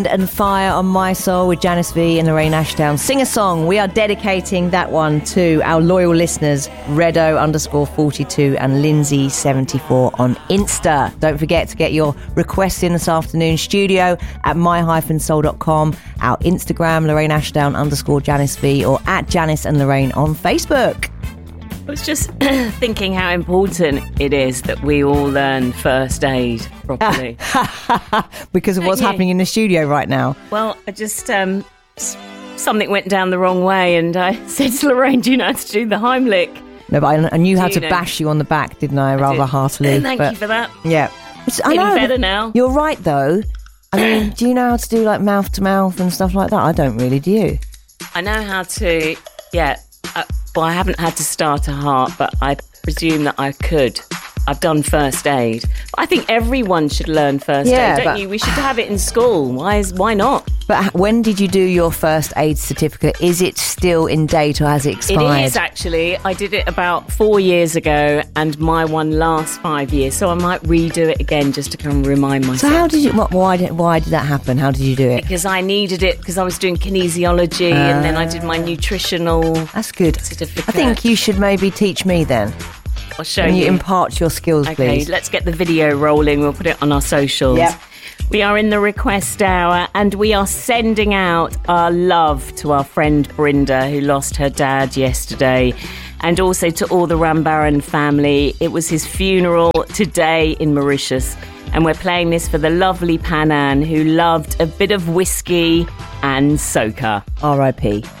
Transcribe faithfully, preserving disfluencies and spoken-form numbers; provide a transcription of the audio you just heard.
And Fire on My Soul with Janice V and Lorraine Ashdown. Sing a song. We are dedicating that one to our loyal listeners, Redo underscore forty-two and Lindsay seventy-four on Insta. Don't forget to get your requests in this afternoon. Studio at my dash soul dot com. Our Instagram, Lorraine Ashdown underscore Janice V, or at Janice and Lorraine on Facebook. I was just thinking how important it is that we all learn first aid properly. Because of what's Yeah. happening in the studio right now. Well, I just, um, s- something went down the wrong way and I said to Lorraine, do you know how to do the Heimlich? No, but I, I knew how Do to you know? bash you on the back, didn't I? I Rather did. heartily. Thank but, you for that. Yeah. It's, I Feeling know, better but now. You're right, though. I mean, do you know how to do like mouth to mouth and stuff like that? I don't really, do you? I know how to, yeah, uh, well, I haven't had to start a heart, but I presume that I could. I've done first aid. I think everyone should learn first Yeah, aid, don't but- you? We should have it in school. Why is why not? But h- when did you do your first aid certificate? Is it still in date or has it expired? It is actually. I did it about four years ago, and my one lasts five years, so I might redo it again just to kind of remind So myself. how did you? What, why did? Why did that happen? How did you do it? Because I needed it because I was doing kinesiology, and then I did my nutritional That's good. certificate. I think you should maybe teach me then. I'll show Can you you. impart your skills, Okay, please? let's get the video rolling. We'll put it on our socials. Yep. We are in the request hour and we are sending out our love to our friend Brynda, who lost her dad yesterday, and also to all the Rambaran family. It was his funeral today in Mauritius, and we're playing this for the lovely Panan, who loved a bit of whiskey and soca. R I P